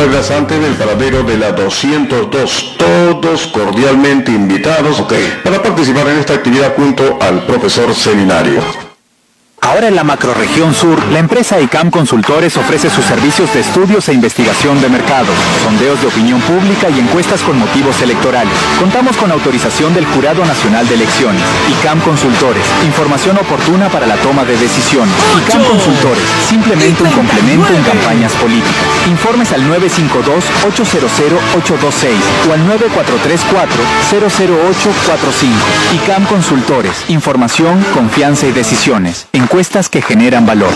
cuadras antes del paradero de la 202. Todos cordialmente invitados para participar en esta actividad junto al profesor Seminario. Ahora en la macrorregión sur, la empresa ICAM Consultores ofrece sus servicios de estudios e investigación de mercados, sondeos de opinión pública y encuestas con motivos electorales. Contamos con autorización del Jurado Nacional de Elecciones. ICAM Consultores, información oportuna para la toma de decisiones. ICAM Consultores, simplemente un complemento en campañas políticas. Informes al 952-800-826 o al 9434-00845. ICAM Consultores, información, confianza y decisiones. Encuestas que generan valor.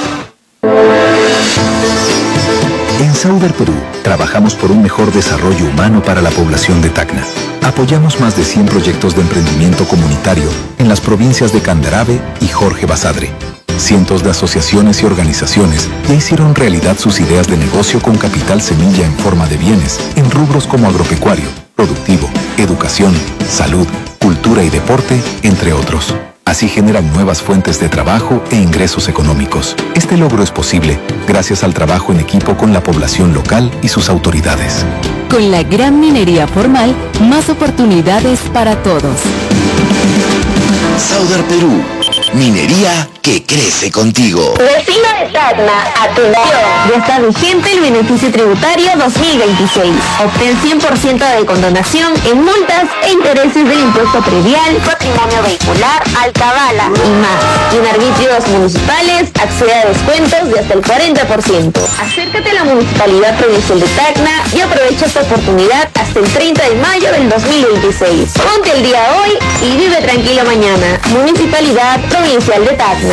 En Sauder Perú, trabajamos por un mejor desarrollo humano para la población de Tacna. Apoyamos más de 100 proyectos de emprendimiento comunitario en las provincias de Candarave y Jorge Basadre. Cientos de asociaciones y organizaciones ya hicieron realidad sus ideas de negocio con capital semilla en forma de bienes en rubros como agropecuario, productivo, educación, salud, cultura y deporte, entre otros. Así generan nuevas fuentes de trabajo e ingresos económicos. Este logro es posible gracias al trabajo en equipo con la población local y sus autoridades. Con la gran minería formal, más oportunidades para todos. Sauder Perú, minería que crece contigo. Vecino de Tacna, atención, ya está vigente el beneficio tributario 2026. Obtén 100% de condonación en multas e intereses del impuesto predial, patrimonio vehicular, alcabala y más. Y en arbitrios municipales accede a descuentos de hasta el 40%. Acércate a la Municipalidad Provincial de Tacna y aprovecha esta oportunidad hasta el 30 de mayo del 2026. Ponte el día hoy y vive tranquilo mañana. Municipalidad Provincial de Tacna.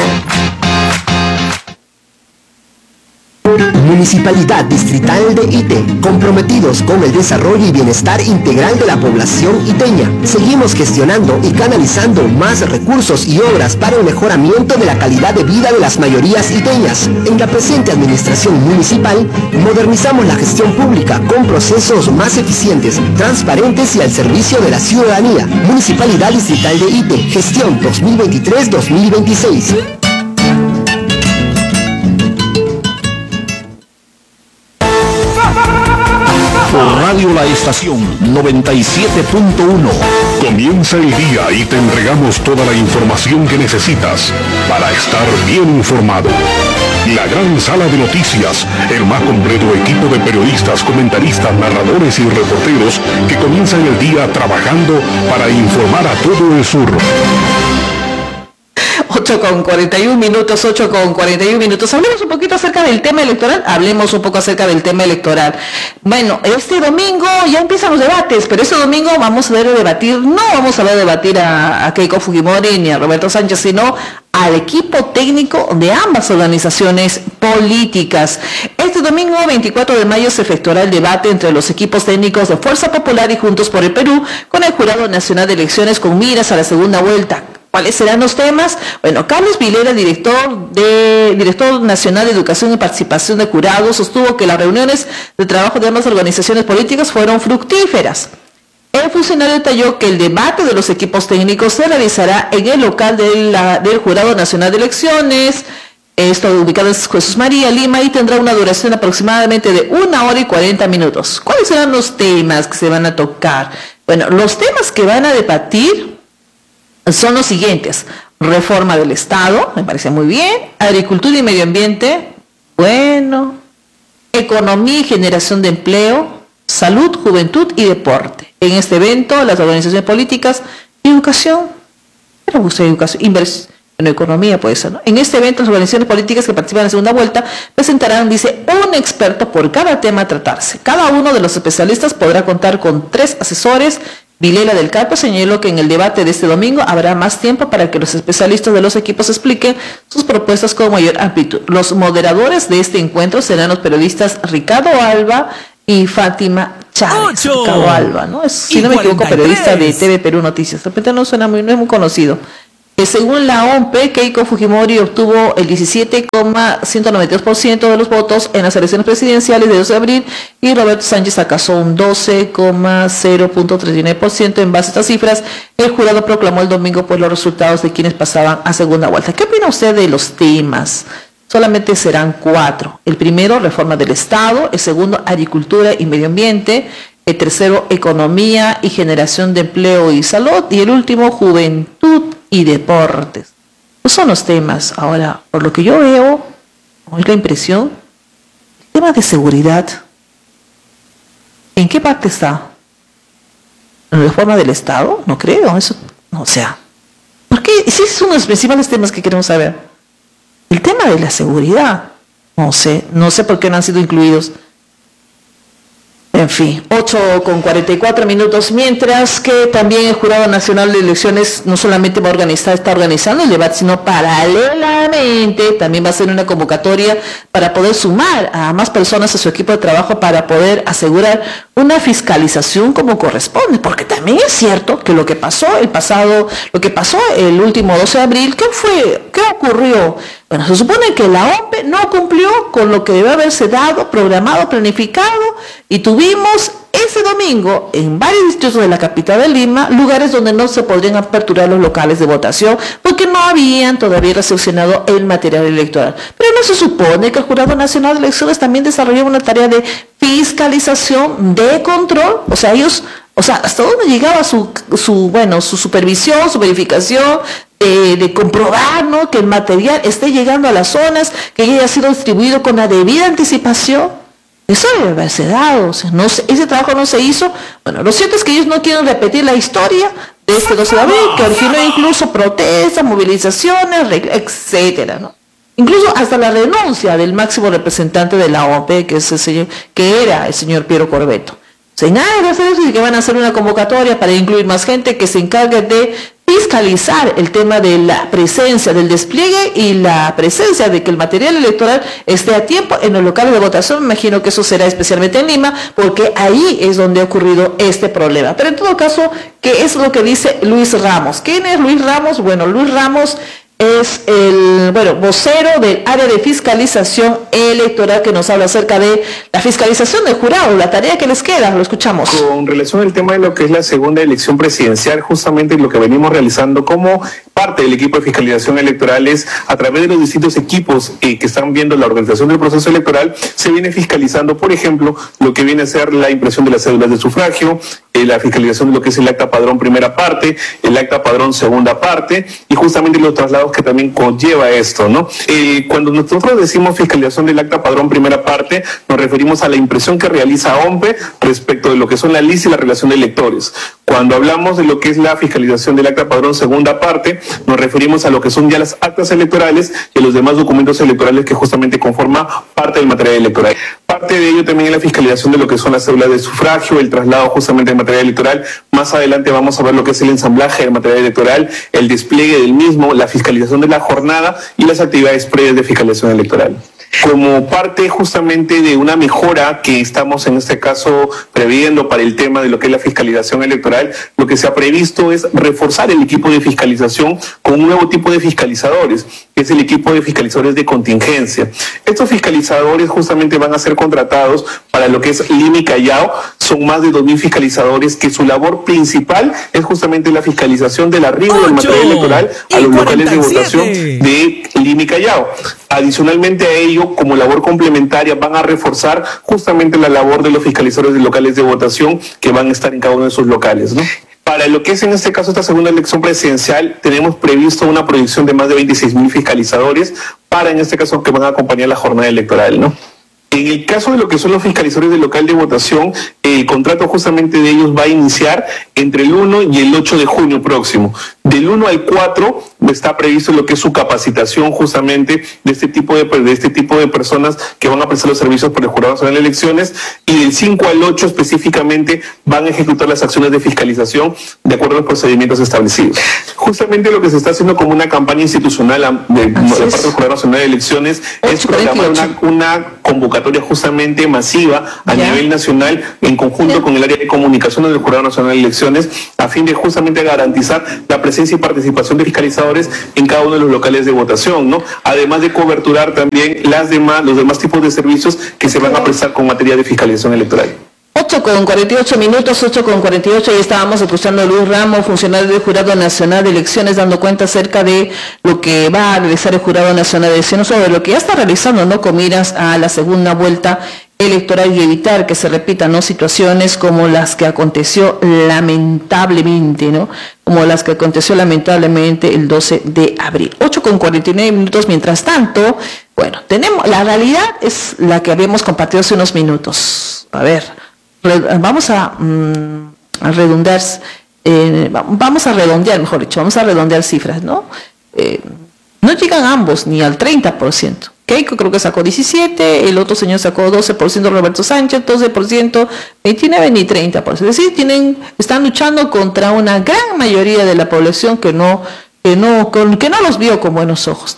Municipalidad Distrital de Ite, comprometidos con el desarrollo y bienestar integral de la población iteña. Seguimos gestionando y canalizando más recursos y obras para el mejoramiento de la calidad de vida de las mayorías iteñas. En la presente administración municipal, modernizamos la gestión pública con procesos más eficientes, transparentes y al servicio de la ciudadanía. Municipalidad Distrital de Ite, gestión 2023-2026. Radio La Estación 97.1. Comienza el día y te entregamos toda la información que necesitas para estar bien informado. La gran sala de noticias, el más completo equipo de periodistas, comentaristas, narradores y reporteros que comienzan el día trabajando para informar a todo el sur. 8:41 minutos. Hablemos un poquito acerca del tema electoral. Bueno, este domingo ya empiezan los debates, pero este domingo no vamos a ver debatir a Keiko Fujimori ni a Roberto Sánchez, sino al equipo técnico de ambas organizaciones políticas. Este domingo 24 de mayo se efectuará el debate entre los equipos técnicos de Fuerza Popular y Juntos por el Perú con el Jurado Nacional de Elecciones con miras a la segunda vuelta. ¿Cuáles serán los temas? Bueno, Carlos Vilera, director nacional de Educación y Participación de Jurados, sostuvo que las reuniones de trabajo de ambas organizaciones políticas fueron fructíferas. El funcionario detalló que el debate de los equipos técnicos se realizará en el local del Jurado Nacional de Elecciones, esto ubicado en Jesús María, Lima, y tendrá una duración aproximadamente de 1 hora y 40 minutos. ¿Cuáles serán los temas que se van a tocar? Bueno, los temas que van a debatir son los siguientes: reforma del Estado, me parece muy bien; agricultura y medio ambiente, bueno; economía y generación de empleo; salud, juventud y deporte. En este evento, las organizaciones políticas, educación, pero gusta educación, inversión, en economía puede ser, ¿no? En este evento, las organizaciones políticas que participan en la segunda vuelta presentarán, dice, un experto por cada tema a tratarse. Cada uno de los especialistas podrá contar con 3 asesores. Vilela del Campo señaló que en el debate de este domingo habrá más tiempo para que los especialistas de los equipos expliquen sus propuestas con mayor amplitud. Los moderadores de este encuentro serán los periodistas Ricardo Alba y Fátima Chávez. Ricardo Alba, ¿no? Si no me equivoco, periodista de TV Perú Noticias. De repente no es muy conocido. Según la OMP, Keiko Fujimori obtuvo el 17,192% de los votos en las elecciones presidenciales de 12 de abril y Roberto Sánchez alcanzó un 12,039%. En base a estas cifras, el jurado proclamó el domingo pues los resultados de quienes pasaban a segunda vuelta. ¿Qué opina usted de los temas? solamente serán 4. El primero, reforma del Estado. El segundo, agricultura y medio ambiente. El tercero, economía y generación de empleo y salud. Y el último, juventud y deportes. Esos son los temas. Ahora, por lo que yo veo, es la impresión, el tema de seguridad, ¿en qué parte está? ¿En la reforma del Estado? No creo. Eso, no, o sea, ¿por qué? Ese es uno de los principales temas que queremos saber. El tema de la seguridad. No sé por qué no han sido incluidos. En fin, 8:44, mientras que también el Jurado Nacional de Elecciones no solamente está organizando el debate, sino paralelamente también va a hacer una convocatoria para poder sumar a más personas a su equipo de trabajo para poder asegurar una fiscalización como corresponde, porque también es cierto que lo que pasó el último 12 de abril, ¿qué ocurrió? Bueno, se supone que la OMPE no cumplió con lo que debe haberse dado, programado, planificado, y tuvimos ese domingo en varios distritos de la capital de Lima lugares donde no se podrían aperturar los locales de votación porque no habían todavía recepcionado el material electoral. Pero no se supone que el Jurado Nacional de Elecciones también desarrollaba una tarea de fiscalización, de control, hasta dónde llegaba su supervisión, su verificación, de comprobar, ¿no?, que el material esté llegando a las zonas, que haya sido distribuido con la debida anticipación. Eso debe haberse dado, ese trabajo no se hizo. Bueno, lo cierto es que ellos no quieren repetir la historia de este 12 de abril, que originó incluso protestas, movilizaciones, etcétera, ¿no? Incluso hasta la renuncia del máximo representante de la OMPE, que era el señor Piero Corbeto. Sin nada de hacer eso, y que van a hacer una convocatoria para incluir más gente que se encargue de fiscalizar el tema de la presencia del despliegue y la presencia de que el material electoral esté a tiempo en los locales de votación. Me imagino que eso será especialmente en Lima, porque ahí es donde ha ocurrido este problema. Pero en todo caso, ¿qué es lo que dice Luis Ramos? ¿Quién es Luis Ramos? Bueno, Luis Ramos es el vocero del área de fiscalización electoral, que nos habla acerca de la fiscalización del jurado, la tarea que les queda. Lo escuchamos. Con relación al tema de lo que es la segunda elección presidencial, justamente lo que venimos realizando como parte del equipo de fiscalización electoral es, a través de los distintos equipos que están viendo la organización del proceso electoral, se viene fiscalizando, por ejemplo, lo que viene a ser la impresión de las cédulas de sufragio, la fiscalización de lo que es el acta padrón primera parte, el acta padrón segunda parte, y justamente los traslados que también conlleva esto, ¿no? Cuando nosotros decimos fiscalización del acta padrón primera parte, nos referimos a la impresión que realiza OMPE respecto de lo que son la lista y la relación de electores. Cuando hablamos de lo que es la fiscalización del acta padrón segunda parte, nos referimos a lo que son ya las actas electorales y a los demás documentos electorales que justamente conforman parte del material electoral. Parte de ello también es la fiscalización de lo que son las cédulas de sufragio, el traslado justamente del material electoral. Más adelante vamos a ver lo que es el ensamblaje del material electoral, el despliegue del mismo, la fiscalización de la jornada y las actividades previas de fiscalización electoral. Como parte justamente de una mejora que estamos en este caso previendo para el tema de lo que es la fiscalización electoral, lo que se ha previsto es reforzar el equipo de fiscalización con un nuevo tipo de fiscalizadores, que es el equipo de fiscalizadores de contingencia. Estos fiscalizadores justamente van a ser contratados para lo que es Lima y Callao. Son más de 2.000 fiscalizadores que su labor principal es justamente la fiscalización del arribo del material electoral a los locales de votación de Lima y Callao. Adicionalmente a ello, como labor complementaria, van a reforzar justamente la labor de los fiscalizadores de locales de votación que van a estar en cada uno de sus locales, ¿no? Para lo que es en este caso esta segunda elección presidencial, tenemos previsto una proyección de más de 26.000 fiscalizadores para en este caso que van a acompañar la jornada electoral, ¿no? En el caso de lo que son los fiscalizadores del local de votación, el contrato justamente de ellos va a iniciar entre el 1 y el 8 de junio próximo. Del 1 al 4 está previsto lo que es su capacitación justamente de este tipo de personas que van a prestar los servicios por el Jurado Nacional de Elecciones, y del 5 al 8 específicamente van a ejecutar las acciones de fiscalización de acuerdo a los procedimientos establecidos. Justamente lo que se está haciendo como una campaña institucional de parte del Jurado Nacional de Elecciones es programar una convocatoria justamente masiva a nivel nacional en conjunto con el área de comunicación del Jurado Nacional de Elecciones, a fin de justamente garantizar la presencia y participación de fiscalizadores en cada uno de los locales de votación, ¿no? Además de coberturar también los demás tipos de servicios que se van a prestar con materia de fiscalización electoral. 8:48, 8:48, y estábamos escuchando a Luis Ramos, funcionario del Jurado Nacional de Elecciones, dando cuenta acerca de lo que va a realizar el Jurado Nacional de Elecciones, sobre lo que ya está realizando, ¿no?, con miras a la segunda vuelta electoral y evitar que se repitan, ¿no?, situaciones como las que aconteció lamentablemente, ¿no?, como las que aconteció lamentablemente el 12 de abril. 8:49, mientras tanto, bueno, la realidad es la que habíamos compartido hace unos minutos. A ver, vamos a redondear, vamos a redondear cifras, ¿no? No llegan ambos ni al 30%. Keiko creo que sacó 17, el otro señor sacó 12%, Roberto Sánchez 12%, 29 ni 30%. Es decir, están luchando contra una gran mayoría de la población que no los vio con buenos ojos,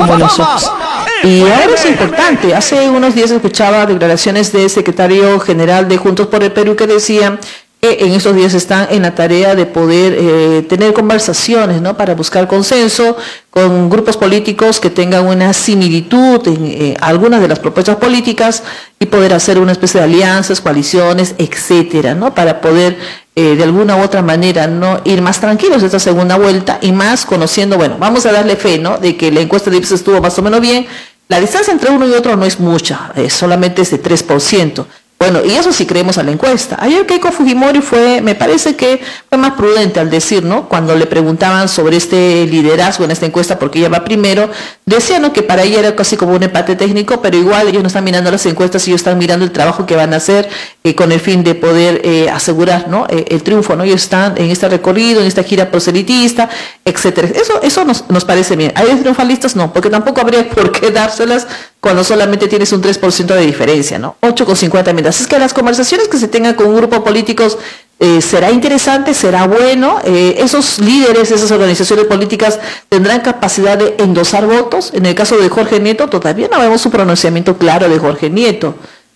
Y ahora es importante, hace unos días escuchaba declaraciones del secretario general de Juntos por el Perú que decía que en estos días están en la tarea de poder tener conversaciones, ¿no?, para buscar consenso con grupos políticos que tengan una similitud en algunas de las propuestas políticas y poder hacer una especie de alianzas, coaliciones, etcétera, ¿no?, para poder de alguna u otra manera no ir más tranquilos de esta segunda vuelta y más conociendo, bueno, vamos a darle fe, ¿no?, de que la encuesta de IPSA estuvo más o menos bien. La distancia entre uno y otro no es mucha, solamente es de 3%. Bueno, y eso sí creemos a la encuesta. Ayer Keiko Fujimori me parece que fue más prudente al decir, ¿no?, cuando le preguntaban sobre este liderazgo en esta encuesta, porque ella va primero, decía, ¿no?, que para ella era casi como un empate técnico, pero igual ellos no están mirando las encuestas, ellos están mirando el trabajo que van a hacer con el fin de poder asegurar, ¿no?, el triunfo, ¿no? Ellos están en este recorrido, en esta gira proselitista, etcétera. Eso nos parece bien. ¿Hay triunfalistas? No, porque tampoco habría por qué dárselas cuando solamente tienes un 3% de diferencia, ¿no? 8:50 minutos. Es que las conversaciones que se tengan con un grupo de políticos será interesante, será bueno. Esos líderes, esas organizaciones políticas tendrán capacidad de endosar votos. En el caso de Jorge Nieto, todavía no vemos un pronunciamiento claro de Jorge Nieto.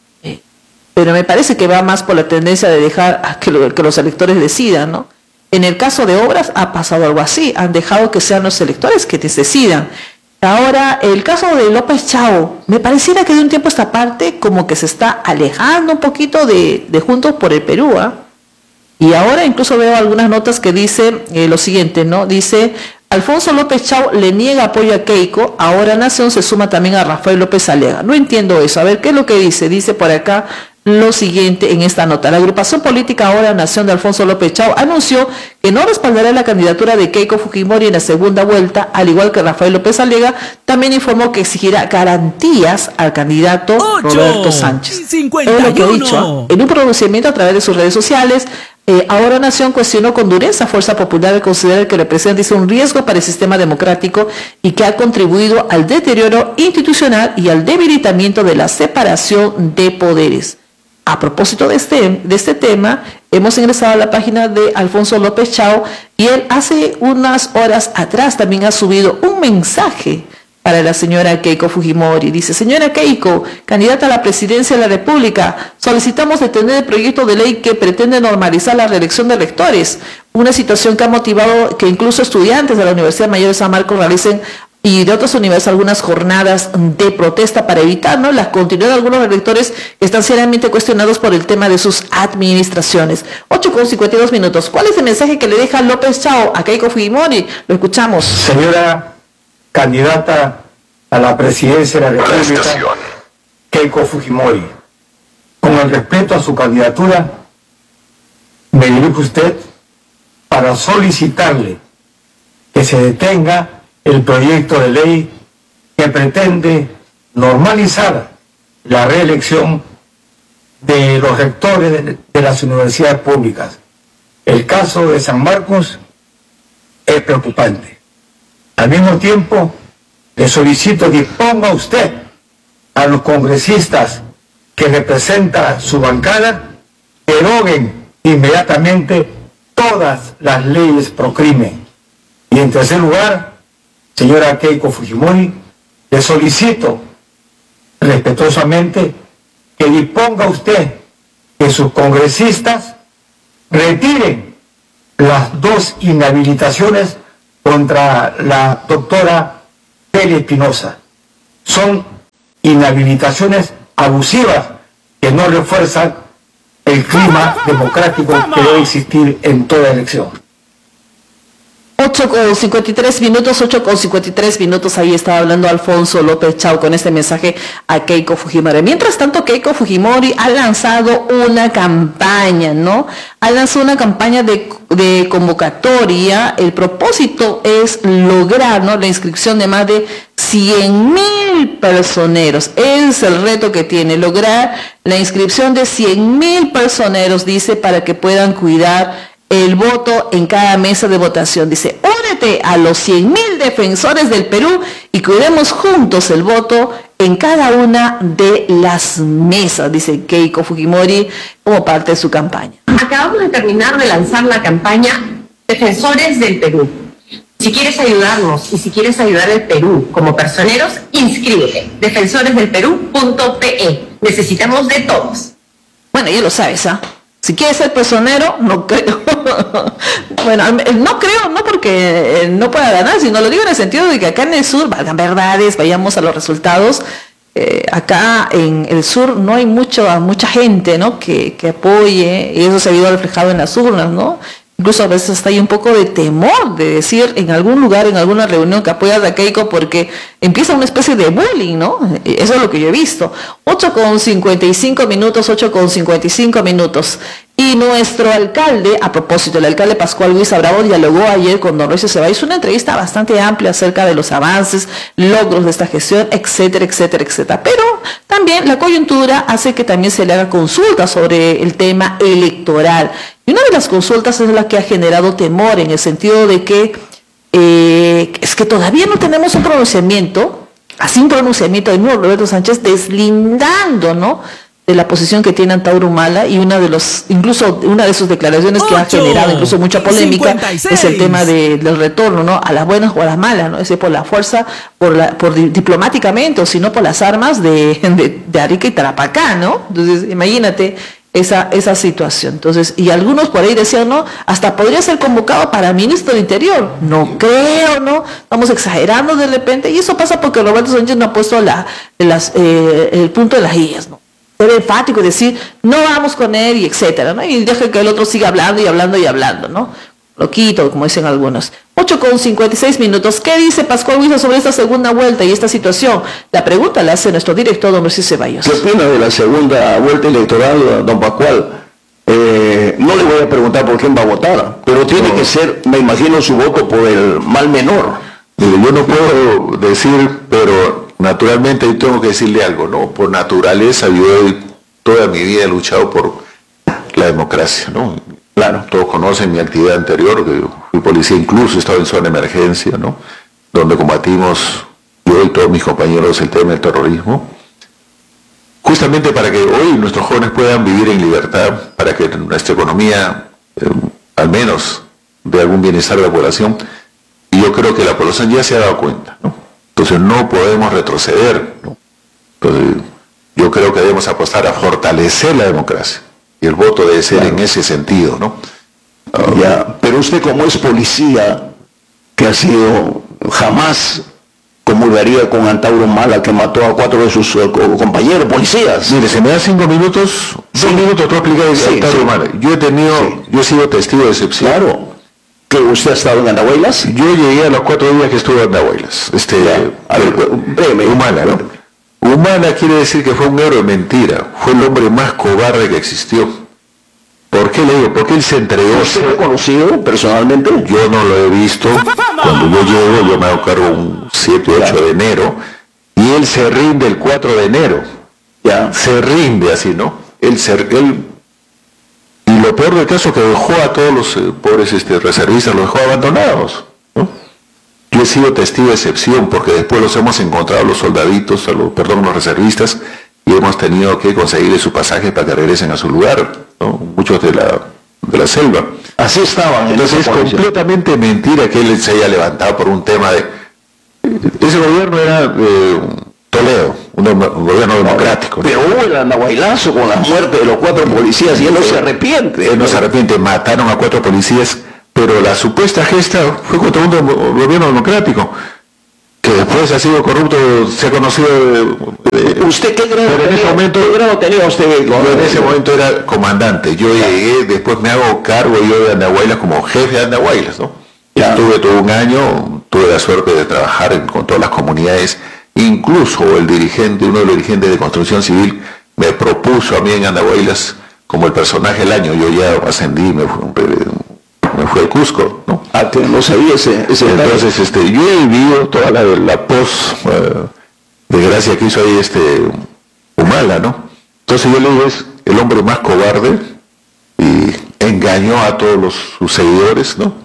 Pero me parece que va más por la tendencia de dejar a que los electores decidan, ¿no? En el caso de Obras ha pasado algo así. Han dejado que sean los electores que decidan. Ahora, el caso de López Chao, me pareciera que de un tiempo a esta parte como que se está alejando un poquito de Juntos por el Perú, ¿eh? Y ahora incluso veo algunas notas que dicen lo siguiente, ¿no? Dice, Alfonso López Chao le niega apoyo a Keiko, ahora Nación se suma también a Rafael López Alega. No entiendo eso, a ver, ¿qué es lo que dice? Dice por acá lo siguiente en esta nota. La agrupación política Ahora Nación de Alfonso López Chao anunció que no respaldará la candidatura de Keiko Fujimori en la segunda vuelta, al igual que Rafael López Alega. También informó que exigirá garantías al candidato Roberto Sánchez. 51. Es lo que ha dicho, en un pronunciamiento a través de sus redes sociales. Ahora Nación cuestionó con dureza Fuerza Popular al considerar que representa un riesgo para el sistema democrático y que ha contribuido al deterioro institucional y al debilitamiento de la separación de poderes. A propósito de este tema, hemos ingresado a la página de Alfonso López Chao y él hace unas horas atrás también ha subido un mensaje para la señora Keiko Fujimori. Dice, señora Keiko, candidata a la presidencia de la República, solicitamos detener el proyecto de ley que pretende normalizar la reelección de rectores, una situación que ha motivado que incluso estudiantes de la Universidad Mayor de San Marcos realicen y de otras universidades algunas jornadas de protesta para evitar, ¿no?, la continuidad de algunos rectores que están seriamente cuestionados por el tema de sus administraciones. 8:52 minutos. ¿Cuál es el mensaje que le deja López Chao a Keiko Fujimori? Lo escuchamos. Señora candidata a la presidencia de la República, Keiko Fujimori, con el respeto a su candidatura, me dirijo a usted para solicitarle que se detenga el proyecto de ley que pretende normalizar la reelección de los rectores de las universidades públicas. El caso de San Marcos es preocupante. Al mismo tiempo, le solicito que ponga usted a los congresistas que representa su bancada, que deroguen inmediatamente todas las leyes pro crimen. Y en tercer lugar, señora Keiko Fujimori, le solicito respetuosamente que disponga usted que sus congresistas retiren las 2 inhabilitaciones contra la doctora Celia Espinosa. Son inhabilitaciones abusivas que no refuerzan el clima democrático que debe existir en toda elección. 8:53 minutos, ahí estaba hablando Alfonso López Chau con este mensaje a Keiko Fujimori. Mientras tanto, Keiko Fujimori ha lanzado una campaña, ¿no? Ha lanzado una campaña de convocatoria. El propósito es lograr, ¿no?, la inscripción de más de 100.000 personeros. Es el reto que tiene, lograr la inscripción de 100.000 personeros, dice, para que puedan cuidar el voto en cada mesa de votación. Dice, únete a los 100.000 defensores del Perú y cuidemos juntos el voto en cada una de las mesas, dice Keiko Fujimori como parte de su campaña. Acabamos de terminar de lanzar la campaña Defensores del Perú. Si quieres ayudarnos y si quieres ayudar al Perú como personeros, inscríbete. defensoresdelperú.pe. Necesitamos de todos. Bueno, ya lo sabes, ¿ah? Si quieres ser personero, no creo. Bueno, no creo, no porque no pueda ganar, sino lo digo en el sentido de que acá en el sur, valgan verdades, vayamos a los resultados. Acá en el sur no hay mucha gente, ¿no?, que apoye, y eso se ha ido reflejado en las urnas, ¿no? Incluso a veces está ahí un poco de temor de decir en algún lugar, en alguna reunión, que apoyas a Keiko, porque empieza una especie de bullying, ¿no? Eso es lo que yo he visto. 8:55 minutos. Y nuestro alcalde, a propósito, el alcalde Pascual Luisa Bravo dialogó ayer con don Royce Ceballos, una entrevista bastante amplia acerca de los avances, logros de esta gestión, etcétera, etcétera, etcétera. Pero también la coyuntura hace que también se le haga consulta sobre el tema electoral. Y una de las consultas es la que ha generado temor, en el sentido de que es que todavía no tenemos un pronunciamiento, así un pronunciamiento del mismo Roberto Sánchez deslindando, ¿no?, de la posición que tiene Antauro Humala, y incluso una de sus declaraciones que ha generado incluso mucha polémica 56. Es el tema del retorno, ¿no?, a las buenas o a las malas, ¿no? Es decir, por la fuerza, diplomáticamente, o si no por las armas de Arica y Tarapacá, ¿no? Entonces, imagínate esa situación. Entonces, y algunos por ahí decían, no, hasta podría ser convocado para ministro del Interior. No creo, ¿no? Estamos exagerando de repente, y eso pasa porque Roberto Sánchez no ha puesto el punto de las guías, ¿no? Ser enfático y decir, no vamos con él, y etcétera, ¿no? Y deja que el otro siga hablando y hablando y hablando, ¿no? Loquito, como dicen algunos. 8:56 minutos. ¿Qué dice Pascual Luisa sobre esta segunda vuelta y esta situación? La pregunta la hace nuestro director, don Royce Ceballos. ¿Qué opina de la segunda vuelta electoral, don Pascual? No le voy a preguntar por quién va a votar, pero tiene que ser, me imagino, su voto por el mal menor. Mire, yo no puedo decir, pero naturalmente yo tengo que decirle algo, ¿no? Por naturaleza yo toda mi vida he luchado por la democracia, ¿no? Claro, todos conocen mi actividad anterior, que fui policía, incluso he estado en zona de emergencia, ¿no?, donde combatimos yo y todos mis compañeros el tema del terrorismo, justamente para que hoy nuestros jóvenes puedan vivir en libertad, para que nuestra economía, al menos, dé algún bienestar a la población. Y yo creo que la población ya se ha dado cuenta, ¿no? Entonces no podemos retroceder, ¿no? Entonces yo creo que debemos apostar a fortalecer la democracia. Y el voto debe ser en ese sentido, ¿no? Ya, pero usted, como es policía, que ha sido, jamás comulgaría con Antauro Humala, que mató a 4 de sus compañeros policías. Mire, se me da 5 minutos, 2 minutos, tú explicas Antauro Humala. Yo he sido testigo de excepción. Claro. ¿Que usted ha estado en Andahuaylas? Yo llegué a los 4 días que estuve en Andahuaylas. Humala, ¿no? Humala quiere decir que fue un héroe, mentira. Fue el hombre más cobarde que existió. ¿Por qué le digo? Porque él se entregó. ¿Usted lo ha conocido personalmente? Yo no lo he visto. Cuando yo llego, yo me hago cargo un 7 o 8 de enero, y él se rinde el 4 de enero. Ya. Se rinde así, ¿no? Y lo peor del caso, que dejó a todos los pobres reservistas, los dejó abandonados, ¿no? Yo he sido testigo de excepción, porque después los hemos encontrado, los soldaditos, los reservistas, y hemos tenido que conseguirle su pasaje para que regresen a su lugar, ¿no? Muchos de la selva. Así estaban. Entonces es completamente mentira que él se haya levantado por un tema de... Ese gobierno era Toledo, un gobierno democrático, ¿no? Pero hubo el andahuaylazo con la muerte de los 4 policías, y él no se arrepiente. Él no se arrepiente, mataron a 4 policías, pero la supuesta gesta fue contra un gobierno democrático. que después ha sido corrupto, se ha conocido. ¿Usted qué grado tenía usted? Yo en ese momento era comandante. Yo llegué, después me hago cargo yo de Andahuaylas como jefe de Andahuaylas, ¿no? Estuve todo un año, tuve la suerte de trabajar con todas las comunidades. Incluso uno de los dirigentes de construcción civil, me propuso a mí en Andahuaylas como el personaje del año. Yo ya ascendí, me fui al Cusco, ¿no? Que no sabía ese entonces yo he vivido toda la desgracia que hizo ahí Humala, ¿no? Entonces yo le digo, es el hombre más cobarde y engañó a todos sus seguidores, ¿no?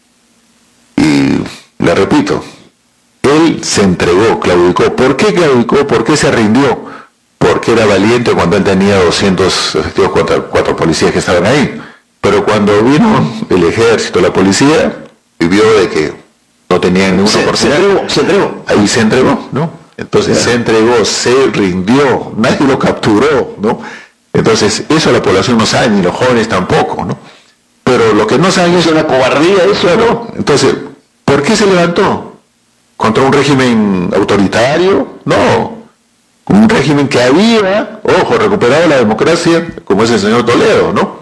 Y le repito, él se entregó, claudicó. ¿Por qué claudicó? ¿Por qué se rindió? Porque era valiente cuando él tenía 200 efectivos contra 4 policías que estaban ahí. Pero cuando vino el ejército, la policía, y vio de que no tenían ninguna oportunidad. Se entregó. Ahí se entregó, ¿no? Entonces se entregó, se rindió, nadie lo capturó, ¿no? Entonces eso la población no sabe, ni los jóvenes tampoco, ¿no? Pero lo que no saben es una cobardía, eso, ¿no? Entonces, ¿por qué se levantó? ¿Contra un régimen autoritario? No. Un régimen que había, ojo, recuperado la democracia, como es el señor Toledo, ¿no?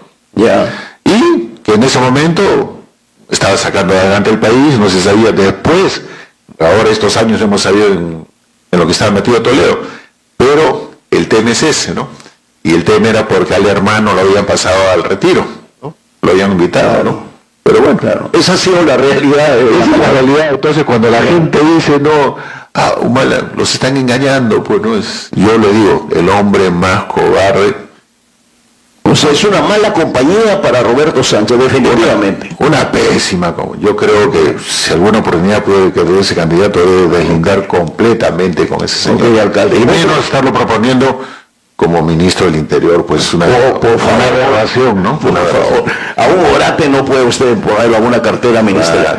Y que en ese momento estaba sacando adelante el país, no se sabía después, ahora estos años hemos sabido en lo que estaba metido Toledo, pero el tema es ese, ¿no? Y el tema era porque al hermano lo habían pasado al retiro, ¿no? Lo habían invitado, ¿no? Pero bueno, claro, esa ha sido la realidad. Esa es la realidad. Entonces cuando la gente dice, no, Humala, los están engañando, pues no es, yo le digo, el hombre más cobarde. O sea, es una mala compañía para Roberto Sánchez, definitivamente. Una pésima. Yo creo que si alguna oportunidad puede que ese candidato debe deslindar completamente con ese señor alcalde. Y menos estarlo proponiendo como ministro del Interior, pues una aberración, ¿no? Por favor. A un orate no puede usted ponerlo a una cartera ministerial.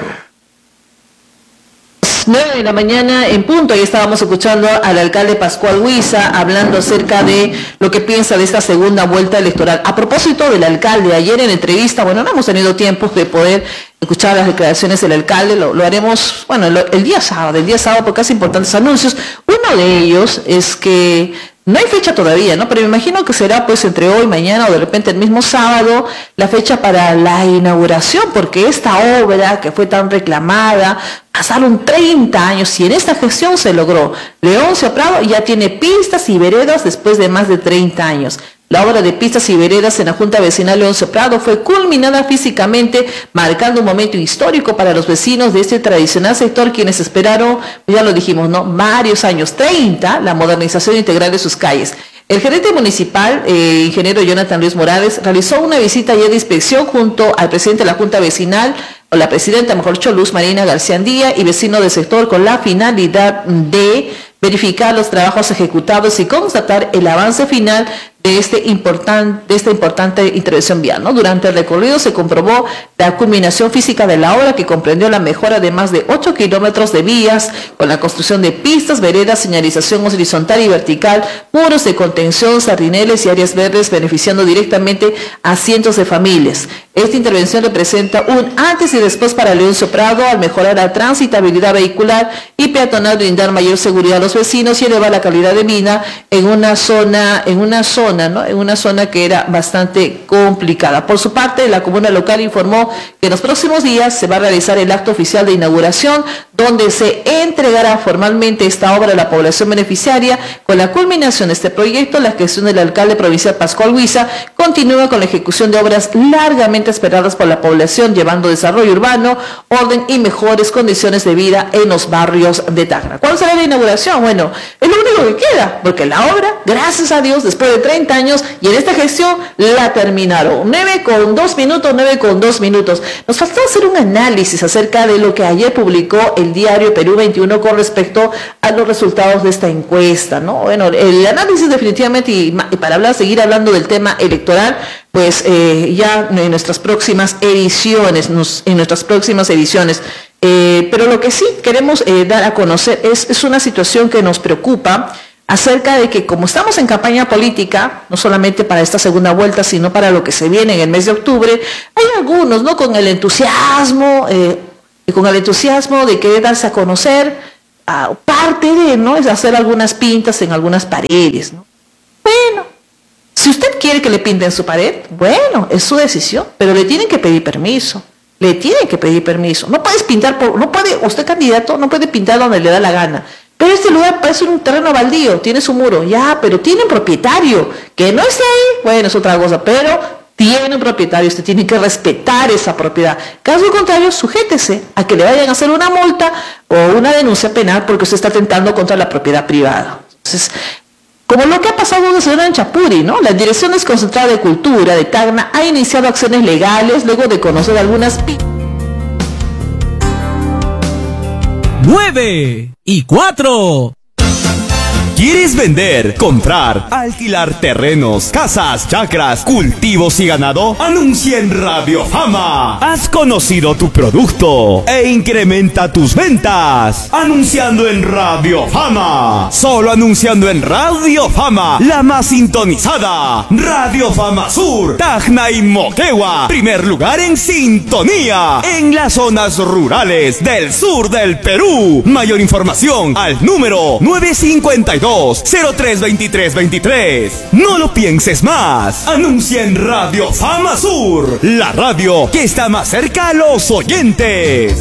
9 de la mañana en punto, ahí estábamos escuchando al alcalde Pascual Huiza hablando acerca de lo que piensa de esta segunda vuelta electoral. A propósito del alcalde, ayer en entrevista, bueno, no hemos tenido tiempo de poder escuchar las declaraciones del alcalde, lo haremos, bueno, el día sábado, porque hace importantes anuncios. Uno de ellos es que no hay fecha todavía, ¿no? Pero me imagino que será pues entre hoy, mañana o de repente el mismo sábado la fecha para la inauguración, porque esta obra que fue tan reclamada, pasaron 30 años y en esta gestión se logró. Leoncio Prado ya tiene pistas y veredas después de más de 30 años. La obra de pistas y veredas en la Junta Vecinal Leoncio Prado fue culminada físicamente, marcando un momento histórico para los vecinos de este tradicional sector, quienes esperaron, ya lo dijimos, ¿no?, varios años, 30, la modernización integral de sus calles. El gerente municipal, ingeniero Jonathan Luis Morales, realizó una visita ayer de inspección junto al presidente de la Junta Vecinal, o la presidenta, mejor dicho, Luz Marina García Andía, y vecino del sector, con la finalidad de verificar los trabajos ejecutados y constatar el avance final de esta importante intervención vial, ¿no? Durante el recorrido se comprobó la culminación física de la obra, que comprendió la mejora de más de 8 kilómetros de vías, con la construcción de pistas, veredas, señalización horizontal y vertical, muros de contención, sardineles y áreas verdes, beneficiando directamente a cientos de familias. Esta intervención representa un antes y después para Leoncio Prado, al mejorar la transitabilidad vehicular y peatonal, brindar mayor seguridad a los vecinos y elevar la calidad de vida en una zona que era bastante complicada. Por su parte, la comuna local informó que en los próximos días se va a realizar el acto oficial de inauguración, donde se entregará formalmente esta obra a la población beneficiaria. Con la culminación de este proyecto, la gestión del alcalde provincial Pascual Huiza continúa con la ejecución de obras largamente esperadas por la población, llevando desarrollo urbano, orden y mejores condiciones de vida en los barrios de Tacna. ¿Cuándo será la inauguración? Bueno, es lo único que queda, porque la obra, gracias a Dios, después de 30 años y en esta gestión la terminaron. 9:02 minutos. Nos faltó hacer un análisis acerca de lo que ayer publicó el diario Perú 21 con respecto a los resultados de esta encuesta, ¿no? Bueno, el análisis definitivamente, y para seguir hablando del tema electoral, pues ya en nuestras próximas ediciones, pero lo que sí queremos dar a conocer es una situación que nos preocupa, acerca de que, como estamos en campaña política, no solamente para esta segunda vuelta, sino para lo que se viene en el mes de octubre, hay algunos, ¿no?, con el entusiasmo de querer darse a conocer, parte de, ¿no?, es hacer algunas pintas en algunas paredes, ¿no? Bueno, si usted quiere que le pinten su pared, bueno, es su decisión, pero le tienen que pedir permiso. Le tienen que pedir permiso. No puedes pintar, usted candidato no puede pintar donde le da la gana. Pero este lugar parece un terreno baldío, tiene su muro, ya, pero tiene un propietario, que no esté ahí, bueno, es otra cosa, pero tiene un propietario, usted tiene que respetar esa propiedad. Caso contrario, sujétese a que le vayan a hacer una multa o una denuncia penal porque usted está atentando contra la propiedad privada. Entonces, como lo que ha pasado en la ciudad en Chapuri, ¿no? La Dirección Desconcentrada de Cultura de Tacna ha iniciado acciones legales luego de conocer algunas 9:04. ¿Quieres vender, comprar, alquilar terrenos, casas, chacras, cultivos y ganado? Anuncia en Radio Fama. Has conocido tu producto e incrementa tus ventas. Anunciando en Radio Fama. Solo anunciando en Radio Fama, la más sintonizada. Radio Fama Sur, Tacna y Moquegua. Primer lugar en sintonía en las zonas rurales del sur del Perú. Mayor información al número 952-032323. No lo pienses más. Anuncia en Radio Fama Sur, la radio que está más cerca a los oyentes.